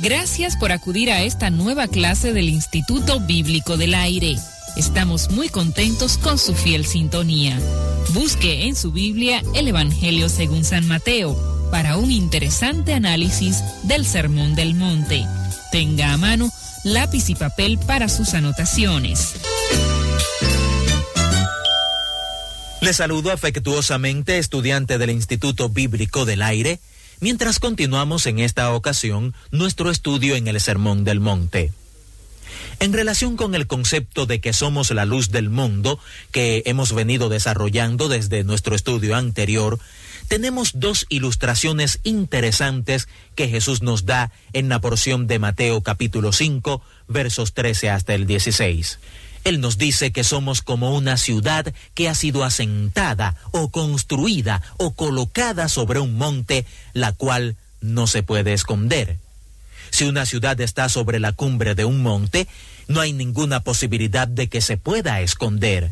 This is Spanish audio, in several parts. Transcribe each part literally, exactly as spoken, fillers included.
Gracias por acudir a esta nueva clase del Instituto Bíblico del Aire. Estamos muy contentos con su fiel sintonía. Busque en su Biblia el Evangelio según San Mateo para un interesante análisis del Sermón del Monte. Tenga a mano lápiz y papel para sus anotaciones. Le saludo afectuosamente, estudiante del Instituto Bíblico del Aire, mientras continuamos en esta ocasión nuestro estudio en el Sermón del Monte. En relación con el concepto de que somos la luz del mundo, que hemos venido desarrollando desde nuestro estudio anterior, tenemos dos ilustraciones interesantes que Jesús nos da en la porción de Mateo capítulo cinco, versos trece hasta el dieciséis. Él nos dice que somos como una ciudad que ha sido asentada o construida o colocada sobre un monte, la cual no se puede esconder. Si una ciudad está sobre la cumbre de un monte, no hay ninguna posibilidad de que se pueda esconder.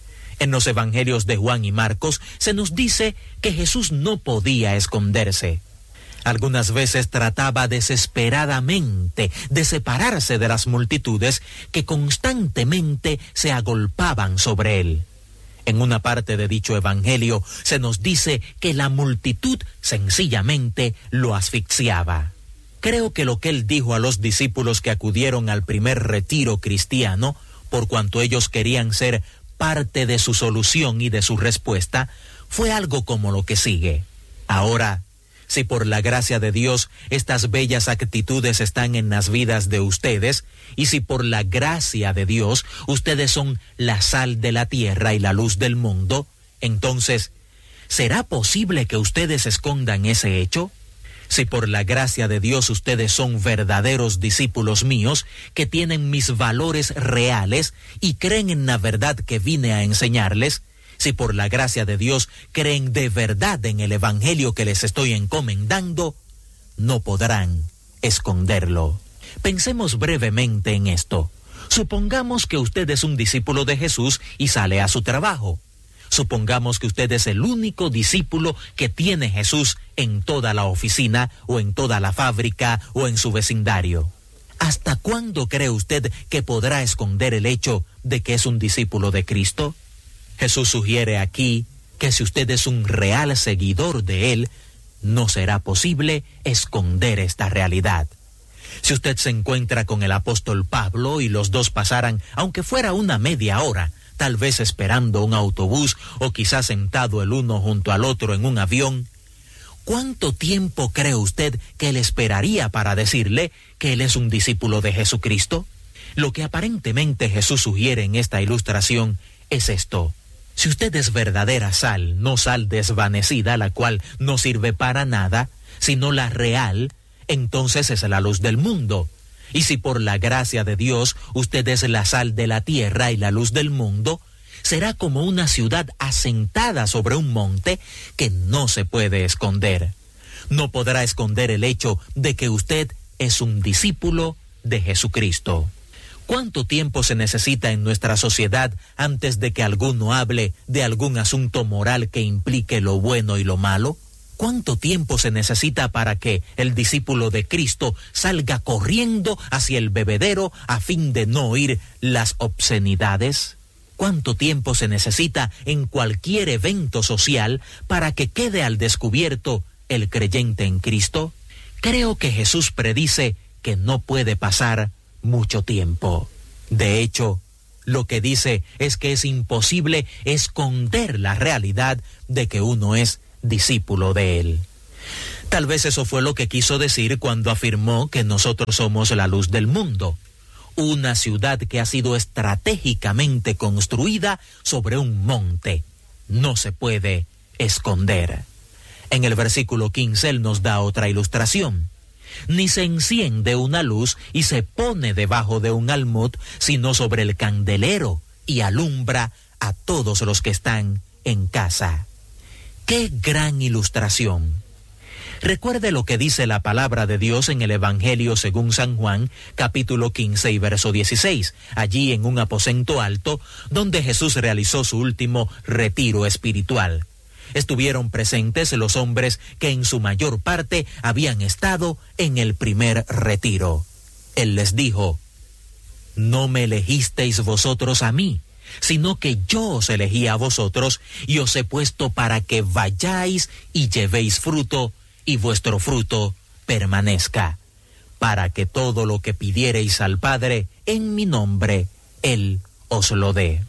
En los evangelios de Juan y Marcos se nos dice que Jesús no podía esconderse. Algunas veces trataba desesperadamente de separarse de las multitudes que constantemente se agolpaban sobre él. En una parte de dicho evangelio se nos dice que la multitud sencillamente lo asfixiaba. Creo que lo que él dijo a los discípulos que acudieron al primer retiro cristiano, por cuanto ellos querían ser parte de su solución y de su respuesta, fue algo como lo que sigue. Ahora, si por la gracia de Dios estas bellas actitudes están en las vidas de ustedes, y si por la gracia de Dios ustedes son la sal de la tierra y la luz del mundo, entonces, ¿será posible que ustedes escondan ese hecho? Si por la gracia de Dios ustedes son verdaderos discípulos míos, que tienen mis valores reales y creen en la verdad que vine a enseñarles, si por la gracia de Dios creen de verdad en el evangelio que les estoy encomendando, no podrán esconderlo. Pensemos brevemente en esto. Supongamos que usted es un discípulo de Jesús y sale a su trabajo. Supongamos que usted es el único discípulo que tiene Jesús en toda la oficina o en toda la fábrica o en su vecindario. ¿Hasta cuándo cree usted que podrá esconder el hecho de que es un discípulo de Cristo? Jesús sugiere aquí que si usted es un real seguidor de Él, no será posible esconder esta realidad. Si usted se encuentra con el apóstol Pablo y los dos pasaran, aunque fuera una media hora, tal vez esperando un autobús o quizás sentado el uno junto al otro en un avión, ¿cuánto tiempo cree usted que él esperaría para decirle que él es un discípulo de Jesucristo? Lo que aparentemente Jesús sugiere en esta ilustración es esto. Si usted es verdadera sal, no sal desvanecida, la cual no sirve para nada, sino la real, entonces es la luz del mundo. Y si por la gracia de Dios usted es la sal de la tierra y la luz del mundo, será como una ciudad asentada sobre un monte que no se puede esconder. No podrá esconder el hecho de que usted es un discípulo de Jesucristo. ¿Cuánto tiempo se necesita en nuestra sociedad antes de que alguno hable de algún asunto moral que implique lo bueno y lo malo? ¿Cuánto tiempo se necesita para que el discípulo de Cristo salga corriendo hacia el bebedero a fin de no oír las obscenidades? ¿Cuánto tiempo se necesita en cualquier evento social para que quede al descubierto el creyente en Cristo? Creo que Jesús predice que no puede pasar mucho tiempo. De hecho, lo que dice es que es imposible esconder la realidad de que uno es discípulo de Él. Tal vez eso fue lo que quiso decir cuando afirmó que nosotros somos la luz del mundo, una ciudad que ha sido estratégicamente construida sobre un monte. No se puede esconder. En el versículo quince Él nos da otra ilustración. Ni se enciende una luz y se pone debajo de un almud, sino sobre el candelero, y alumbra a todos los que están en casa. ¡Qué gran ilustración! Recuerde lo que dice la palabra de Dios en el Evangelio según San Juan, capítulo quince y verso dieciséis, allí en un aposento alto, donde Jesús realizó su último retiro espiritual. estuvieron presentes los hombres que en su mayor parte habían estado en el primer retiro. Él les dijo: no me elegisteis vosotros a mí, sino que yo os elegí a vosotros y os he puesto para que vayáis y llevéis fruto, y vuestro fruto permanezca, para que todo lo que pidiereis al Padre en mi nombre, Él os lo dé.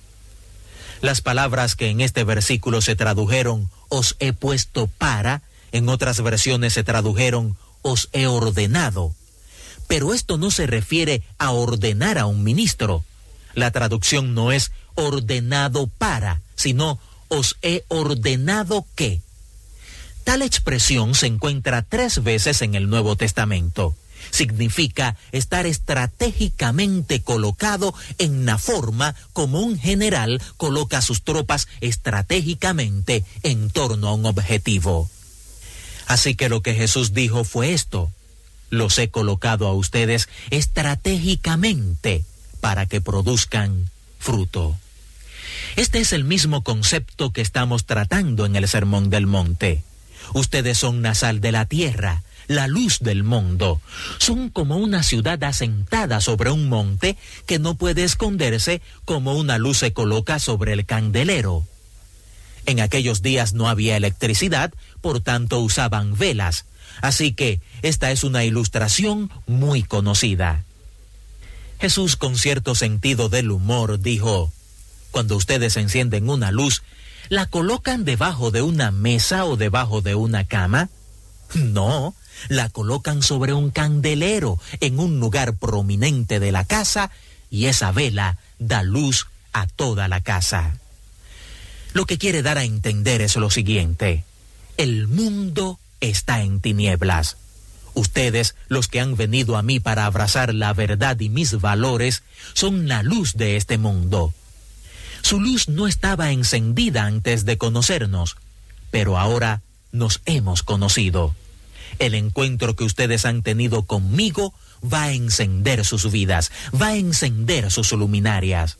Las palabras que en este versículo se tradujeron os he puesto para, en otras versiones se tradujeron os he ordenado. Pero esto no se refiere a ordenar a un ministro. La traducción no es ordenado para, sino os he ordenado que. Tal expresión se encuentra tres veces en el Nuevo Testamento. Significa estar estratégicamente colocado en la forma como un general coloca a sus tropas estratégicamente en torno a un objetivo. Así que lo que Jesús dijo fue esto: los he colocado a ustedes estratégicamente para que produzcan fruto. Este es el mismo concepto que estamos tratando en el Sermón del Monte. Ustedes son la sal de la tierra, la luz del mundo. Son como una ciudad asentada sobre un monte que no puede esconderse, como una luz se coloca sobre el candelero. En aquellos días no había electricidad, por tanto usaban velas. Así que esta es una ilustración muy conocida. Jesús, con cierto sentido del humor, dijo: cuando ustedes encienden una luz, ¿la colocan debajo de una mesa o debajo de una cama? No, la colocan sobre un candelero en un lugar prominente de la casa, y esa vela da luz a toda la casa. Lo que quiere dar a entender es lo siguiente: el mundo está en tinieblas. Ustedes, los que han venido a mí para abrazar la verdad y mis valores, son la luz de este mundo. Su luz no estaba encendida antes de conocernos, pero ahora nos hemos conocido. El encuentro que ustedes han tenido conmigo va a encender sus vidas, va a encender sus luminarias.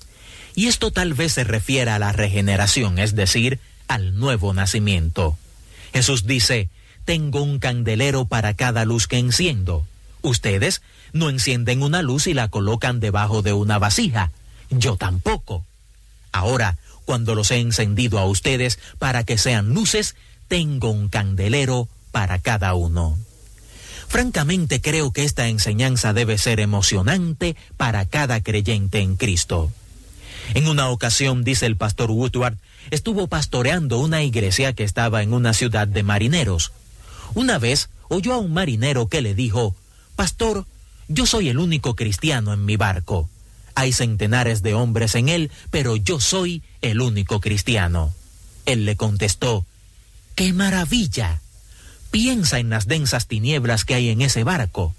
Y esto tal vez se refiera a la regeneración, es decir, al nuevo nacimiento. Jesús dice: tengo un candelero para cada luz que enciendo. Ustedes no encienden una luz y la colocan debajo de una vasija. Yo tampoco. Ahora, cuando los he encendido a ustedes para que sean luces, tengo un candelero para cada uno. Francamente, creo que esta enseñanza debe ser emocionante para cada creyente en Cristo. En una ocasión, dice el pastor Woodward, estuvo pastoreando una iglesia que estaba en una ciudad de marineros. Una vez oyó a un marinero que le dijo: pastor, yo soy el único cristiano en mi barco. Hay centenares de hombres en él, pero yo soy el único cristiano. Él le contestó: ¡qué maravilla! Piensa en las densas tinieblas que hay en ese barco.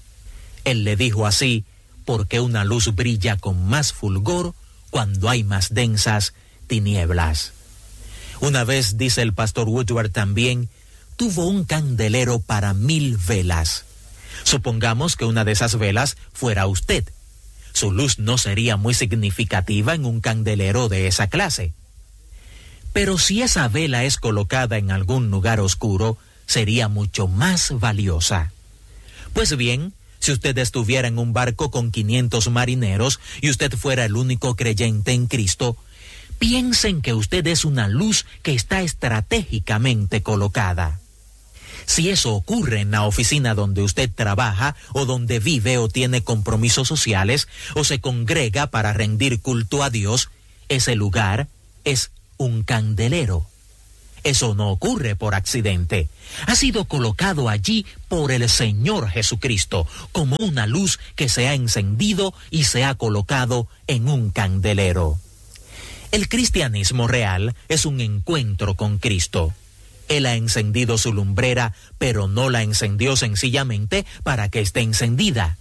Él le dijo así porque una luz brilla con más fulgor cuando hay más densas tinieblas. Una vez, dice el pastor Woodward también, tuvo un candelero para mil velas. Supongamos que una de esas velas fuera usted. Su luz no sería muy significativa en un candelero de esa clase. Pero si esa vela es colocada en algún lugar oscuro, sería mucho más valiosa. Pues bien, si usted estuviera en un barco con quinientos marineros y usted fuera el único creyente en Cristo, piensen que usted es una luz que está estratégicamente colocada. Si eso ocurre en la oficina donde usted trabaja, o donde vive o tiene compromisos sociales, o se congrega para rendir culto a Dios, ese lugar es un candelero. Eso no ocurre por accidente. Ha sido colocado allí por el Señor Jesucristo, como una luz que se ha encendido y se ha colocado en un candelero. El cristianismo real es un encuentro con Cristo. Él ha encendido su lumbrera, pero no la encendió sencillamente para que esté encendida.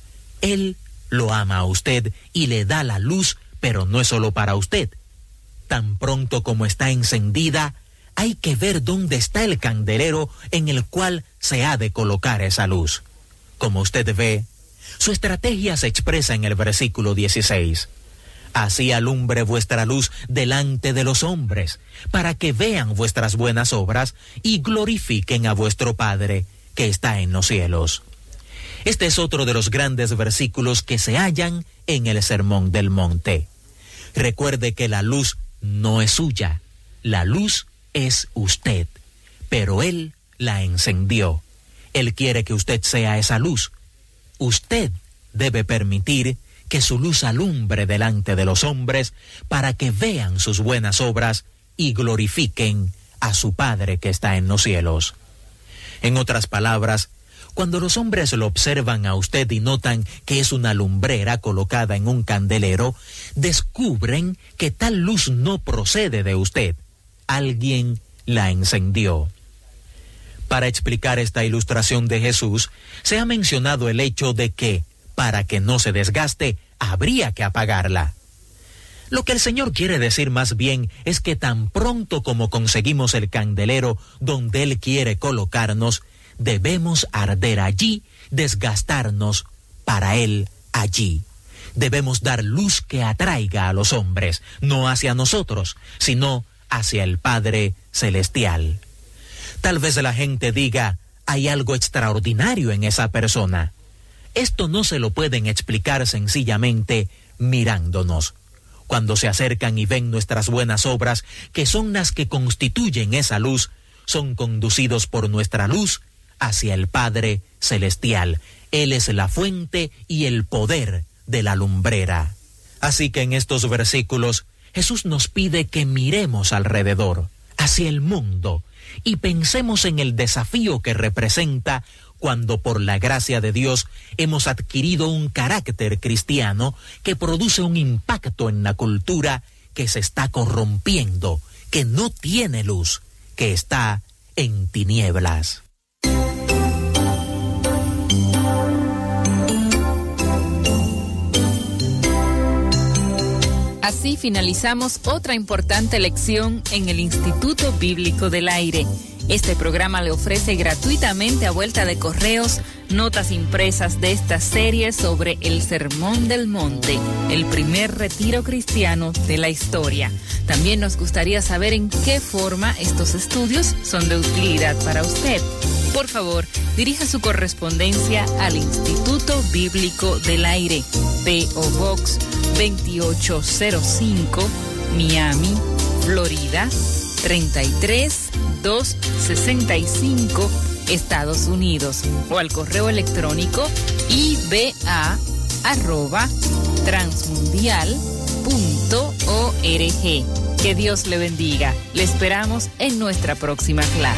Él lo ama a usted y le da la luz, pero no es solo para usted. Tan pronto como está encendida, hay que ver dónde está el candelero en el cual se ha de colocar esa luz. Como usted ve, su estrategia se expresa en el versículo dieciséis. Así alumbre vuestra luz delante de los hombres, para que vean vuestras buenas obras y glorifiquen a vuestro Padre que está en los cielos. Este es otro de los grandes versículos que se hallan en el Sermón del Monte. Recuerde que la luz no es suya, la luz es usted, pero Él la encendió. Él quiere que usted sea esa luz. Usted debe permitir que su luz alumbre delante de los hombres para que vean sus buenas obras y glorifiquen a su Padre que está en los cielos. En otras palabras, cuando los hombres lo observan a usted y notan que es una lumbrera colocada en un candelero, descubren que tal luz no procede de usted. Alguien la encendió. Para explicar esta ilustración de Jesús, se ha mencionado el hecho de que, para que no se desgaste, habría que apagarla. Lo que el Señor quiere decir más bien es que tan pronto como conseguimos el candelero donde Él quiere colocarnos, debemos arder allí, desgastarnos para Él allí. Debemos dar luz que atraiga a los hombres, no hacia nosotros, sino hacia el Padre Celestial. Tal vez la gente diga, hay algo extraordinario en esa persona. Esto no se lo pueden explicar sencillamente mirándonos. Cuando se acercan y ven nuestras buenas obras, que son las que constituyen esa luz, son conducidos por nuestra luz hacia el Padre Celestial. Él es la fuente y el poder de la lumbrera. Así que en estos versículos, Jesús nos pide que miremos alrededor, hacia el mundo, y pensemos en el desafío que representa cuando por la gracia de Dios hemos adquirido un carácter cristiano que produce un impacto en la cultura que se está corrompiendo, que no tiene luz, que está en tinieblas. Así finalizamos otra importante lección en el Instituto Bíblico del Aire. Este programa le ofrece gratuitamente a vuelta de correos notas impresas de esta serie sobre el Sermón del Monte, el primer retiro cristiano de la historia. También nos gustaría saber en qué forma estos estudios son de utilidad para usted. Por favor, dirija su correspondencia al Instituto Bíblico del Aire, P O Box veintiocho cero cinco, Miami, Florida, treinta y tres mil doscientos sesenta y cinco, Estados Unidos, o al correo electrónico i b a arroba transmundial punto org. Que Dios le bendiga. Le esperamos en nuestra próxima clase.